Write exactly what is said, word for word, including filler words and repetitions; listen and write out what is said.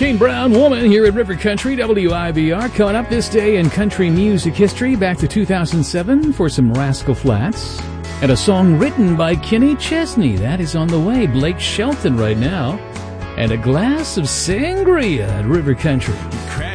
Kane Brown, Woman, here at River Country, W I B R. Coming up this day in country music history, back to two thousand seven for some Rascal Flatts. And a song written by Kenny Chesney. That is on the way. Blake Shelton right now. And a glass of sangria at River Country.